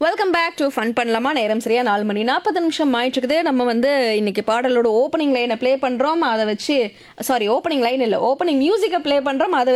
Welcome back to fun பண்ணலாமா. நேரம் சரியா 4:40 ஆயிட்டுருக்குது. நம்ம வந்து இன்னைக்கு பாடலோட ஓப்பனிங் லைனை ப்ளே பண்ணுறோம். அதை வச்சு ஓப்பனிங் லைன் இல்லை, ஓப்பனிங் மியூசிக்கை ப்ளே பண்ணுறோம். அதை